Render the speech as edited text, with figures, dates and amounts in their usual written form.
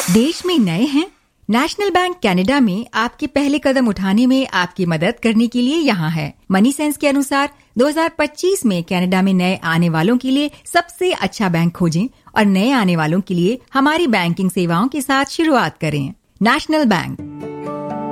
देश में नए हैं? नेशनल बैंक कनाडा में आपके पहले कदम उठाने में आपकी मदद करने के लिए यहाँ है। मनी सेंस के अनुसार 2025 में कनाडा में नए आने वालों के लिए सबसे अच्छा बैंक खोजें और नए आने वालों के लिए हमारी बैंकिंग सेवाओं के साथ शुरुआत करें। National bank,